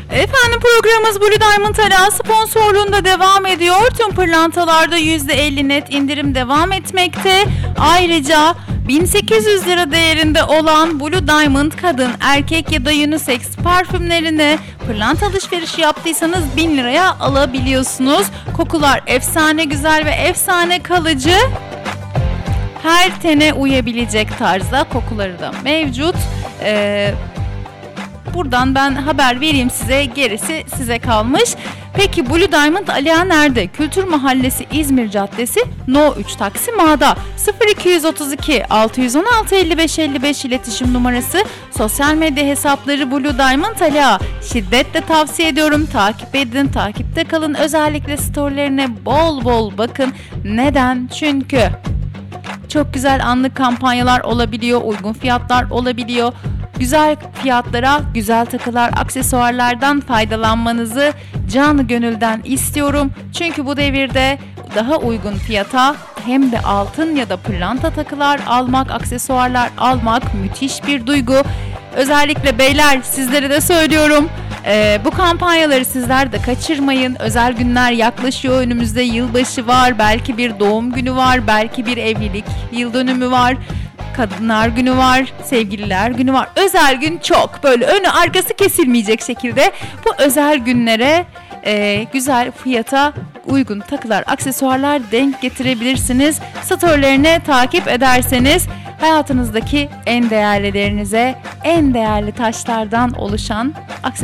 Efendim programımız Blue Diamond Ala sponsorluğunda devam ediyor. Tüm pırlantalarda %50 net indirim devam etmekte. Ayrıca 1800 lira değerinde olan Blue Diamond kadın, erkek ya da unisex parfümlerini pırlanta alışverişi yaptıysanız 1000 liraya alabiliyorsunuz. Kokular efsane güzel ve efsane kalıcı. Her tene uyabilecek tarzda kokuları da mevcut. Buradan ben haber vereyim size, gerisi size kalmış. Peki Blue Diamond Aliya nerede? Kültür Mahallesi İzmir Caddesi No 3 Taksim A'da. 0232 616 55 55 iletişim numarası. Sosyal medya hesapları Blue Diamond Aliya. Şiddetle tavsiye ediyorum. Takip edin, takipte kalın. Özellikle storylerine bol bol bakın. Neden? Çünkü çok güzel anlık kampanyalar olabiliyor, uygun fiyatlar olabiliyor. Güzel fiyatlara, güzel takılar, aksesuarlardan faydalanmanızı canı gönülden istiyorum. Çünkü bu devirde daha uygun fiyata hem de altın ya da pırlanta takılar almak, aksesuarlar almak müthiş bir duygu. Özellikle beyler, sizlere de söylüyorum. Bu kampanyaları sizler de kaçırmayın. Özel günler yaklaşıyor. Önümüzde yılbaşı var, belki bir doğum günü var, belki bir evlilik yıl dönümü var. Kadınlar günü var, sevgililer günü var. Özel gün çok. Böyle önü arkası kesilmeyecek şekilde bu özel günlere güzel fiyata uygun takılar, aksesuarlar denk getirebilirsiniz. Storylerine takip ederseniz hayatınızdaki en değerlilerinize, en değerli taşlardan oluşan aksesuarlar